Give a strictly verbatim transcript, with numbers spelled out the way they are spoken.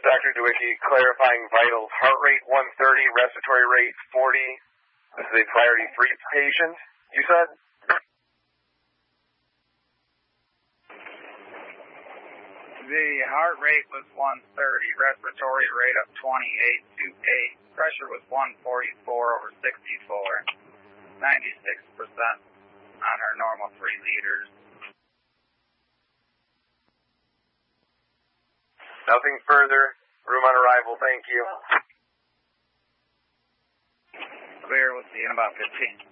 is Doctor Dewicki, clarifying vitals. Heart rate one thirty, respiratory rate forty. This is a priority three patient, you said? The heart rate was one thirty, respiratory rate of twenty-eight to eight. Pressure was one forty-four over sixty-four. ninety-six percent on her normal three liters. Nothing further. Room on arrival, thank you. Clear, we'll see you in about fifteen.